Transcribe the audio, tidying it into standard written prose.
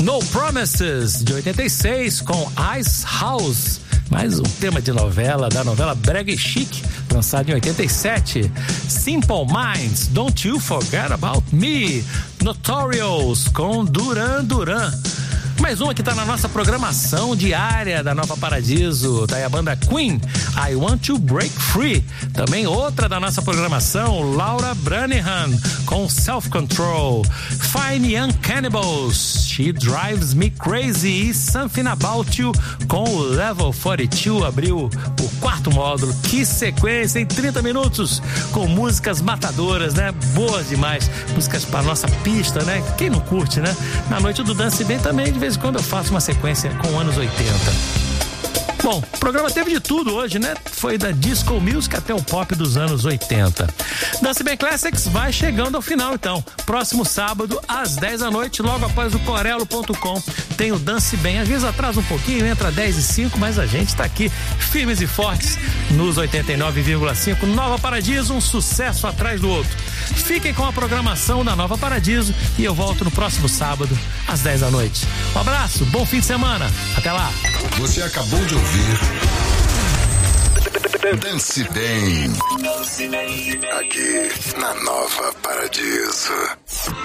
No Promises, de 86, com Ice House. Mais um tema de novela, da novela Brega e Chique, lançado em 87. Simple Minds, Don't You Forget About Me. Notorious, com Duran Duran. Mais uma que tá na nossa programação diária da Nova Paradiso, tá aí a banda Queen, I Want to Break Free. Também outra da nossa programação, Laura Branihan, com Self Control. Fine Young Cannibals, She Drives Me Crazy. E Something About You, com o Level 42, abriu o quarto módulo. Que sequência em 30 minutos, com músicas matadoras, né? Boas demais, músicas pra nossa pista, né? Quem não curte, né? Na noite do Dance Bem também, de vez em quando eu faço uma sequência com anos 80. Bom, o programa teve de tudo hoje, né? Foi da disco music até o pop dos anos 80. Dance Bem Classics vai chegando ao final, então. Próximo sábado, às 10 da noite, logo após o corelo.com, tem o Dance Bem. Às vezes atrasa um pouquinho, entra 10 e 5, mas a gente tá aqui firmes e fortes nos 89,5. Nova Paradiso, um sucesso atrás do outro. Fiquem com a programação da Nova Paradiso e eu volto no próximo sábado, às 10 da noite. Um abraço, bom fim de semana. Até lá. Você acabou de ouvir Dance Bem, aqui na Nova Paradiso.